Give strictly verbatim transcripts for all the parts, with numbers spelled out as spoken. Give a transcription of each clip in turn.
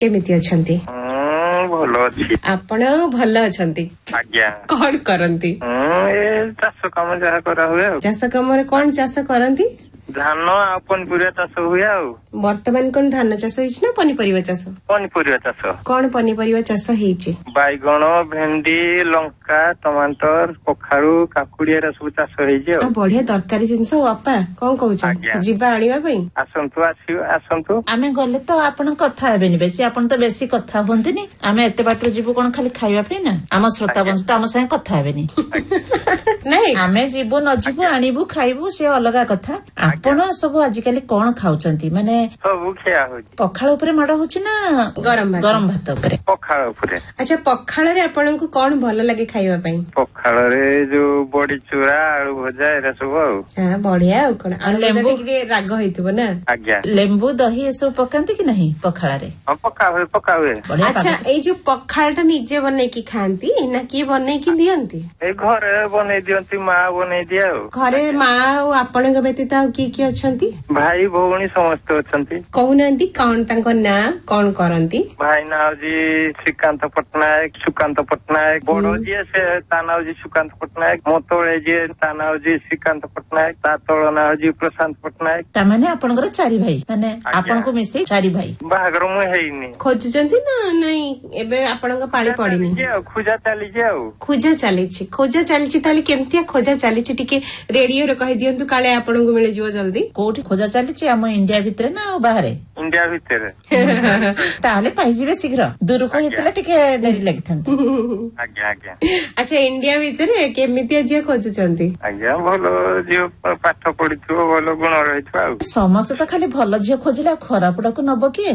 କେମିତି ଅଛନ୍ତି? ଭଲ ଅଛି। ଆପଣ ଭଲ ଅଛନ୍ତି? ଆଜ୍ଞା। କଣ କରନ୍ତି? ଏ ଚାଷ କାମ ଯାହା କରା ହୁଏ ଆଉ। ଚାଷ କାମରେ କଣ ଚାଷ କରନ୍ତି? ଧାନ ଆଉ ପନିପରିବା ଚାଷ ହୁଏ ଆଉ। ବର୍ତ୍ତମାନ କଣ ଧାନ ଚାଷ ହେଇଛି ନା ପନିପରିବା ଚାଷ? ପନିପରିବା ଚାଷ। କଣ ପନିପରିବା ଚାଷ ହେଇଛି? ବାଇଗଣ, ଭେଣ୍ଡି, ଲଙ୍କା, ଟମାଟର, କଖାରୁ, କାକୁଡି ଏରା ସବୁ ଚାଷ ହେଇଛି ଆଉ। ବଢିଆ ତରକାରୀ ଜିନିଷ। ବାପା କଣ କହୁଛନ୍ତି, ଯିବା ଆଣିବା ପାଇଁ? ଆସନ୍ତୁ, ଆସିବ ଆସନ୍ତୁ। ଆମେ ଗଲେ ତ ଆପଣ କଥା ହେବେନି ବେଶୀ, ଆପଣ ତ ବେଶୀ କଥା ହୁଅନ୍ତିନି। ଆମେ ଏତେ ବାଟରୁ ଯିବୁ କଣ ଖାଲି ଖାଇବା ପାଇଁ ନା? ଆମ ଶ୍ରୋତା ବଂଶ ତ ଆମ ସାଙ୍ଗେ କଥା ହେବେନି। ନାଇଁ, ଆମେ ଯିବୁ ନ ଯିବୁ, ଆଣିବୁ ଖାଇବୁ, ସେ ଅଲଗା କଥା। ଆପଣ ସବୁ ଆଜିକାଲି କଣ ଖାଉଛନ୍ତି? ମାନେ ସବୁ ଖିଆ ହଉଛି। ପଖାଳ ଉପରେ ମାଡ ହଉଛି ନା ଗରମ ଭାତ? ଗରମ ଭାତ ଉପରେ। ପଖାଳ ଉପରେ। ଆଚ୍ଛା, ପଖାଳରେ ଆପଣଙ୍କୁ କଣ ଭଲ ଲାଗେ ଖାଇବା ପାଇଁ? ପଖାଳରେ ଯୋଉ ବଡି ଚୁରା, ଆଳୁ ଭଜା ଏରା ସବୁ ଆଉ। ହଁ, ବଢିଆ। ଆଉ କଣ, ଆଳୁ ଭଜା ଲେମ୍ବୁ ଟିକେ ରାଗ ହେଇଥିବ ନା? ଆଜ୍ଞା। ଲେମ୍ବୁ ଦହି ଏସବୁ ପକାନ୍ତି କି ନାହିଁ ପଖାଳରେ? ହଁ, ପକା ହୁଏ, ପକା ହୁଏ। ଆଚ୍ଛା, ଏଇ ଯୋଉ ପଖାଳ ଟା ନିଜେ ବନେଇକି ଖାଆନ୍ତି ନା କିଏ ବନେଇକି ଦିଅନ୍ତି? ଏଇ ଘରେ ବନେଇ ଦିଅନ୍ତି, ମା ବନେଇ ଦିଏ ଆଉ। ଘରେ ମା ଆଉ ଆପଣଙ୍କ ବ୍ୟତୀତ ଆଉ କିଏ କିଏ ଅଛନ୍ତି? ଭାଇ ଭଉଣୀ ସମସ୍ତେ ଅଛନ୍ତି। କହୁନାହାନ୍ତି କଣ ତାଙ୍କ ନାଁ, କଣ କରନ୍ତି? ଭାଇ ନାଁ ହଉଛି ଶ୍ରୀକାନ୍ତ ପଟ୍ଟନାୟକ, ସୁକାନ୍ତ ପଟ୍ଟନାୟକ। ବଡ ଯିଏ ସେ ତା ନାଁ ହଉଛି ସୁକାନ୍ତ ପଟ୍ଟନାୟକ। ମୋ ତଳେ ଯିଏ ତା ନାଁ ହଉଛି ଶ୍ରୀକାନ୍ତ ପଟ୍ଟନାୟକ। ତା ତଳ ନାଁ ହଉଛି ପ୍ରଶାନ୍ତ ପଟ୍ଟନାୟକ। ତାମାନେ ଆପଣଙ୍କର ଚାରି ଭାଇ, ମାନେ ଆପଣଙ୍କୁ ମିଶେଇ ଚାରି ଭାଇ। ବାହାଘର ମୁଁ ହେଇନି। ଖୋଜୁଛନ୍ତି ନା ନାଇଁ? ଏବେ ଆପଣଙ୍କ ପାଳି ପଡିନି? ଖୋଜା ଚାଲିଛି ଆଉ। ଖୋଜା ଚାଲିଛି, ଖୋଜା ଚାଲିଛି। ତାହେଲେ କେମିତିଆ ଖୋଜା ଚାଲିଛି ଟିକେ ରେଡିଓରେ କହିଦିଅନ୍ତୁ, କାଳେ ଆପଣଙ୍କୁ ମିଳିଯିବ ଜଲ୍ଦି। କୋଉଠି ଖୋଜା ଚାଲିଛି? ଆମ ଇଣ୍ଡିଆ ଭିତରେ ନା ଆଉ ବାହାରେ? ଇଣ୍ଡିଆ ଭିତରେ। ତାହେଲେ ପାଇଯିବେ ଶୀଘ୍ର। ଦୂରକୁ ହେଇଥିଲେ ଟିକେ ଡେରି ଲାଗିଥାନ୍ତା। ଆଜ୍ଞା ଆଜ୍ଞା। ଆଚ୍ଛା, ଇଣ୍ଡିଆ ଭିତରେ କେମିତିଆ ଝିଅ ଖୋଜୁଛନ୍ତି? ଆଜ୍ଞା, ଭଲ ଝିଅ, ପାଠ ପଢିଥିବ, ଭଲ ଗୁଣ ରହିଥିବ ଆଉ। ସମସ୍ତେ ତ ଖାଲି ଭଲ ଝିଅ ଖୋଜିଲେ, ଆଉ ଖରାପଟାକୁ ନବ କିଏ?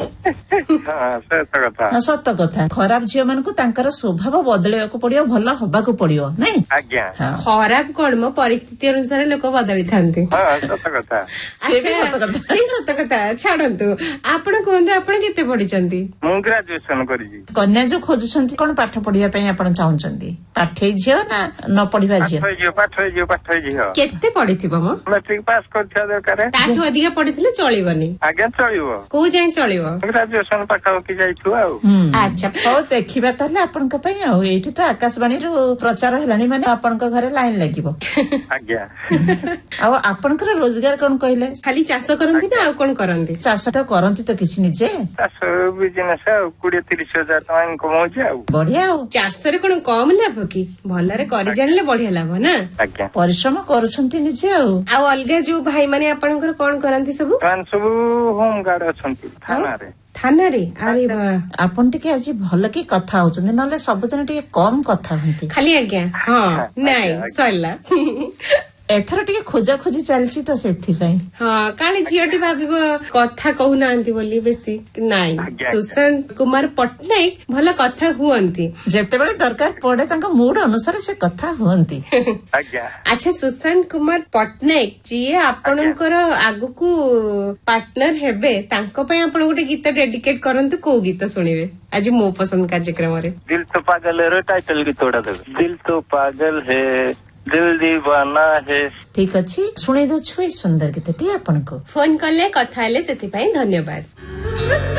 ସତ କଥା। ଖରାପ ଝିଅ ମାନଙ୍କୁ ତାଙ୍କର ସ୍ୱଭାବ ବଦଳେଇବାକୁ ପଡିବ, ଭଲ ହବାକୁ ପଡିବ, ନାଇଁ? ଆଜ୍ଞା। ଖରାପ କଣ, ମୋ ପରିସ୍ଥିତି ଅନୁସାରେ ଲୋକ ବଦଳିଥାନ୍ତି। ସତ କଥା। ସେଇ ସତ କଥା। ଛାଡନ୍ତୁ, ଆପଣ କୁହନ୍ତୁ, ଆପଣ କେତେ ପଢିଛନ୍ତି? ମୁଁ ଗ୍ରାଜୁଏସନ କରିଛି। କନ୍ୟା ଯୋଉ ଖୋଜୁଛନ୍ତି, କଣ ପାଠ ପଢିବା ପାଇଁ ଆପଣ ଚାହୁଁଛନ୍ତି? ପାଠେଇ ଝିଅ ନା ନ ପଢିବା ଝିଅ? ପାଠେଇ ଝିଅ, ପାଠେଇ ଝିଅ। କେତେ ପଢିଥିବ ମ? ମାଟ୍ରିକ ପାସ୍ କରିଥିବା ଦରକାର। ତାଠୁ ଅଧିକା ପଢିଥିଲେ ଚଳିବନି? ଆଜ୍ଞା, ଚଳିବ। କୋଉ ଯାଏଁ ଚଳିବ? ଗ୍ରାଜୁଏସନ ପାଖାପାଖି ଯାଇଥିବ ଆଉ। ଆଚ୍ଛା, ହଉ ଦେଖିବା ତାହେଲେ ଆପଣଙ୍କ ପାଇଁ ଆଉ। ଏଇଠି ତ ଆକାଶବାଣୀରୁ ପ୍ରଚାର ହେଲାଣି, ମାନେ ଆପଣଙ୍କ ଘରେ ଲାଇନ ଲାଗିବ। ଆଜ୍ଞା। ଆଉ ଆପଣଙ୍କର ରୋଜଗାର କଣ କହିଲେ? ଖାଲି ଚାଷ କରନ୍ତି ନା ଆଉ କଣ କରନ୍ତି? ଚାଷଟା କରନ୍ତି ତ କିଛି ନିଜେ? ଚାଷ ବିଜନେସ ଆଉ କୋଡିଏ ତିରିଶ ହଜାର ଟଙ୍କା ଇନକମ ହଉଛି ଆଉ। ବଢିଆ। ଆଉ ଚାଷରେ କଣ କମ ଲାଭ କି? ଭଲରେ କରି ଜାଣିଲେ ବଢିଆ ଲାଭ ନା? ଆଜ୍ଞା। ପରିଶ୍ରମ କରୁଛନ୍ତି ନିଜେ ଆଉ। ଆଉ ଅଲଗା ଯୋଉ ଭାଇ ମାନେ ଆପଣଙ୍କର କଣ କରନ୍ତି ସବୁ? ସେମାନେ ସବୁ ହୋମ ଗାର୍ଡ ଅଛନ୍ତି ଥାନାରେ। ଥାନାରେ? ଆରେ ବା, ଆପଣ ଟିକେ ଆଜି ଭଲ କି କଥା ହଉଛନ୍ତି, ନହେଲେ ସବୁଦିନ ଟିକେ କମ କଥା ହୁଅନ୍ତି। ଖାଲି ଆଜ୍ଞା, ହଁ, ନାଇଁ, ସରିଲା। ଏଥର ଟିକେ ଖୋଜା ଖୋଜି ଚାଲିଛି ତ, ସେଥିପାଇଁ। ହଁ, କାଳେ ଝିଅଟି ଭାବିବ କଥା କହୁନାହାନ୍ତି ବୋଲି ବେଶୀ। ନାଇଁ, ସୁଶାନ୍ତ କୁମାର ପଟ୍ଟନାୟକ ଭଲ କଥା ହୁଅନ୍ତି। ଯେତେବେଳେ ଦରକାର ପଡେ ତାଙ୍କ ମୁଡ ଅନୁସାରେ ସେ କଥା ହୁଅନ୍ତି। ଆଚ୍ଛା, ସୁଶାନ୍ତ କୁମାର ପଟ୍ଟନାୟକ ଯିଏ ଆପଣଙ୍କର ଆଗକୁ ପାର୍ଟନର ହେବେ, ତାଙ୍କ ପାଇଁ ଆପଣ ଗୋଟେ ଗୀତ ଡେଡିକେଟ କରନ୍ତୁ। କୋଉ ଗୀତ ଶୁଣିବେ ଆଜି ମୋ ପସନ୍ଦ କାର୍ଯ୍ୟକ୍ରମରେ? ଦିଲ ତ ପାଗଲ ହେ ଟାଇଟଲ ଗୀତ ଗୁଡା ଦେବେ। ଦିଲ ତ ପାଗଲ ହେ, ଦିଲ ଦीवाना है। ଠିକ ଅଛି, ଶୁଣେଇ ଦଉଛୁ ଏଇ ସୁନ୍ଦର ଗୀତଟି ଆପଣଙ୍କୁ। ଫୋନ କଲେ, କଥା ହେଲେ, ସେଥିପାଇଁ ଧନ୍ୟବାଦ।